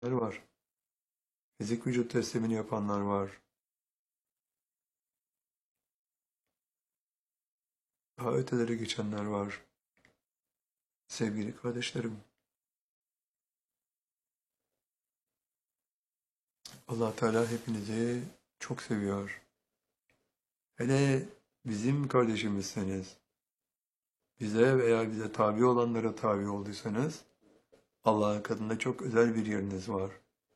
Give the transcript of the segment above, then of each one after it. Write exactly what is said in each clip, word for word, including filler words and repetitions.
var. Fizik vücut testlerini yapanlar var. Daha ötelere geçenler var. Sevgili kardeşlerim, Allah Teala hepinizi çok seviyor. Hele bizim kardeşimizseniz, bize veya bize tabi olanlara tabi olduysanız, Allah'ın katında çok özel bir yeriniz var.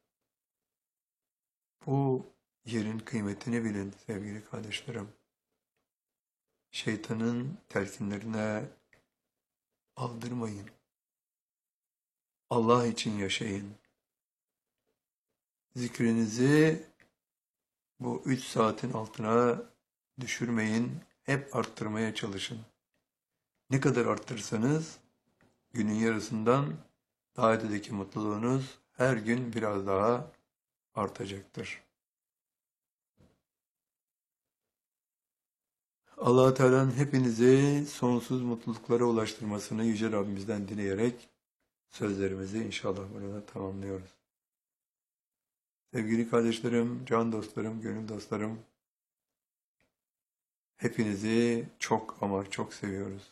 Bu yerin kıymetini bilin sevgili kardeşlerim. Şeytanın telkinlerine aldırmayın. Allah için yaşayın. Zikrinizi bu üç saatin altına düşürmeyin, hep arttırmaya çalışın. Ne kadar arttırsanız günün yarısından daha ötedeki mutluluğunuz her gün biraz daha artacaktır. Allah Teala'nın hepinizi sonsuz mutluluklara ulaştırmasını Yüce Rabbimizden dileyerek sözlerimizi inşallah burada tamamlıyoruz. Sevgili kardeşlerim, can dostlarım, gönül dostlarım, hepinizi çok ama çok seviyoruz.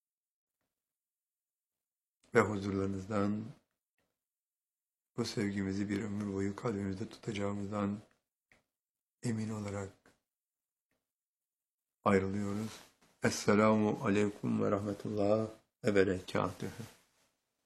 Ve huzurlarınızdan bu sevgimizi bir ömür boyu kalbimizde tutacağımızdan emin olarak ayrılıyoruz. Esselamu aleyküm ve rahmetullah ve berekatühü.